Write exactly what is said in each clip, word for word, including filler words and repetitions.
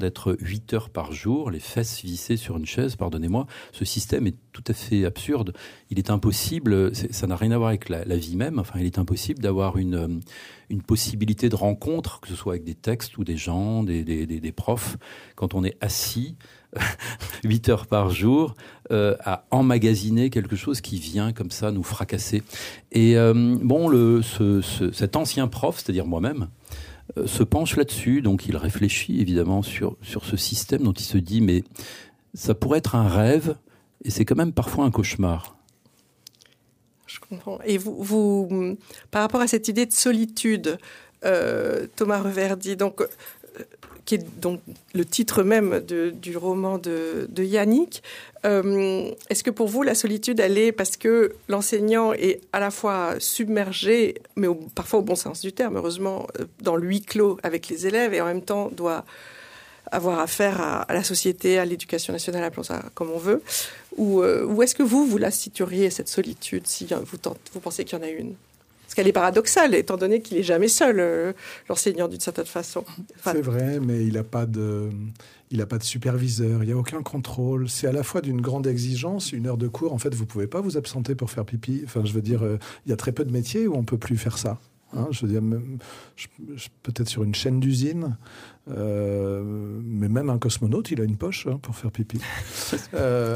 d'être huit heures par jour, les fesses vissées sur une chaise, pardonnez-moi. Ce système est tout à fait absurde. Il est impossible, c'est, ça n'a rien à voir avec la, la vie même, enfin, il est impossible d'avoir une, une possibilité de rencontre, que ce soit avec des textes ou des gens, des, des, des, des profs, quand on est assis huit heures par jour, euh, à emmagasiner quelque chose qui vient comme ça nous fracasser. Et euh, bon, le, ce, ce, cet ancien prof, c'est-à-dire moi-même, euh, se penche là-dessus, donc il réfléchit évidemment sur, sur ce système dont il se dit, mais ça pourrait être un rêve, et c'est quand même parfois un cauchemar. Je comprends. Et vous, vous par rapport à cette idée de solitude, euh, Thomas Reverdy, donc... Euh, qui est donc le titre même de, du roman de, de Yannick. Euh, est-ce que pour vous, la solitude, elle est parce que l'enseignant est à la fois submergé, mais au, parfois au bon sens du terme, heureusement, dans le huis clos avec les élèves, et en même temps doit avoir affaire à, à la société, à l'éducation nationale, appelons ça comme on veut, ou, euh, ou est-ce que vous, vous la situeriez, cette solitude, si vous, tente, vous pensez qu'il y en a une ? Parce qu'elle est paradoxale, étant donné qu'il n'est jamais seul, euh, l'enseignant, d'une certaine façon. Enfin, c'est vrai, mais il n'a pas de, il n'a pas de superviseur, il n'y a aucun contrôle. C'est à la fois d'une grande exigence, une heure de cours, en fait, vous ne pouvez pas vous absenter pour faire pipi. Enfin, je veux dire, euh, il y a très peu de métiers où on ne peut plus faire ça. Hein, je veux dire, même, je, je, peut-être sur une chaîne d'usine, euh, mais même un cosmonaute, il a une poche hein, pour faire pipi. euh,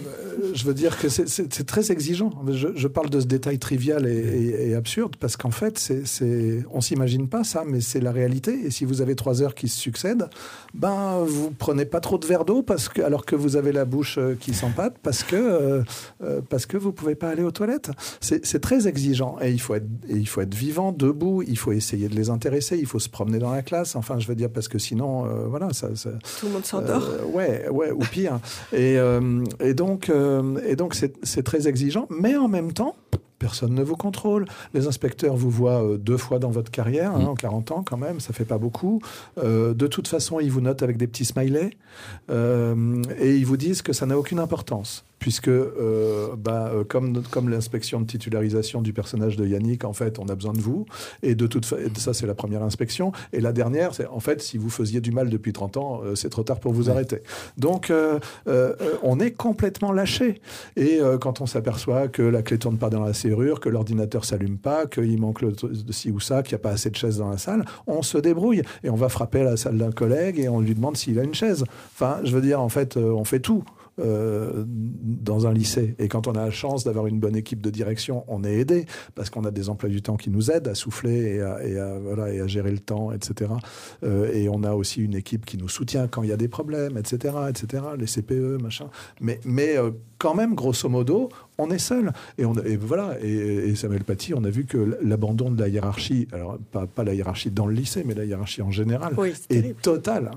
je veux dire que c'est, c'est, c'est très exigeant. Je, je parle de ce détail trivial et, et, et absurde parce qu'en fait, c'est, c'est, on s'imagine pas ça, mais c'est la réalité. Et si vous avez trois heures qui se succèdent, ben vous prenez pas trop de verre d'eau parce que, alors que vous avez la bouche qui s'empâte parce que euh, euh, parce que vous pouvez pas aller aux toilettes. C'est, c'est très exigeant et il faut être et il faut être vivant, debout. Il faut essayer de les intéresser. Il faut se promener dans la classe. Enfin, je veux dire parce que sinon, euh, voilà, ça, ça. Tout le monde s'endort. Euh, ouais, ouais, ou pire. Et, euh, et donc, euh, et donc, c'est, c'est très exigeant, mais en même temps, personne ne vous contrôle. Les inspecteurs vous voient euh, deux fois dans votre carrière, hein, en quarante ans quand même, ça fait pas beaucoup. Euh, de toute façon, ils vous notent avec des petits smileys euh, et ils vous disent que ça n'a aucune importance. Puisque, euh, bah, euh, comme, comme l'inspection de titularisation du personnage de Yannick, en fait, on a besoin de vous. Et de toute fa- et ça, c'est la première inspection. Et la dernière, c'est, en fait, si vous faisiez du mal depuis trente ans, euh, c'est trop tard pour vous oui. arrêter. Donc, euh, euh, on est complètement lâché. Et euh, quand on s'aperçoit que la clé tourne pas dans la serrure, que l'ordinateur s'allume pas, qu'il manque le, de ci ou ça, qu'il n'y a pas assez de chaises dans la salle, on se débrouille. Et on va frapper à la salle d'un collègue et on lui demande s'il a une chaise. Enfin, je veux dire, en fait, euh, on fait tout. Euh, dans un lycée. Et quand on a la chance d'avoir une bonne équipe de direction, on est aidé parce qu'on a des emplois du temps qui nous aident à souffler et à, et à, voilà, et à gérer le temps, et cetera. Euh, et on a aussi une équipe qui nous soutient quand il y a des problèmes, et cetera, et cetera. Les C P E, machin. Mais, mais euh, quand même, grosso modo, on est seul. Et, on, et voilà. Et, et Samuel Paty, on a vu que l'abandon de la hiérarchie, alors pas, pas la hiérarchie dans le lycée, mais la hiérarchie en général, oui, est total.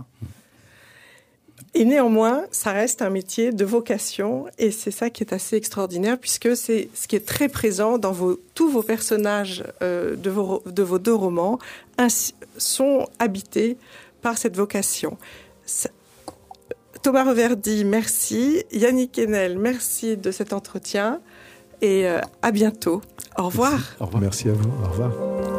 Et néanmoins, ça reste un métier de vocation, et c'est ça qui est assez extraordinaire, puisque c'est ce qui est très présent dans vos, tous vos personnages euh, de, vos, de vos deux romans ainsi, sont habités par cette vocation. Ça, Thomas Reverdy, merci. Yannick Haenel, merci de cet entretien, et euh, à bientôt. Au revoir. Merci. Au revoir. Merci à vous. Au revoir.